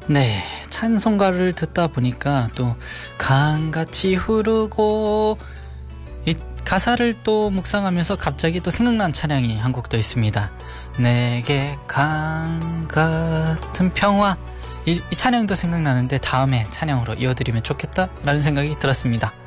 네, 찬송가를 듣다 보니까 또 강같이 흐르고 이 가사를 또 묵상하면서 갑자기 또 생각난 찬양이 한 곡 더 있습니다. 내게 강 같은 평화. 이 찬양도 생각나는데 다음에 찬양으로 이어드리면 좋겠다라는 생각이 들었습니다.